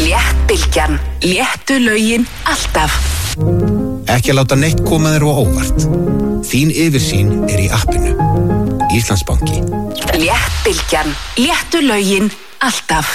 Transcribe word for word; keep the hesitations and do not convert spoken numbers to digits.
Léttbylgjan, léttu lögin alltaf. Ekki að láta neitt koma þér á óvart. Þín yfirsýn er í appinu. Íslandsbanki. Léttbylgjan, léttu lögin alltaf.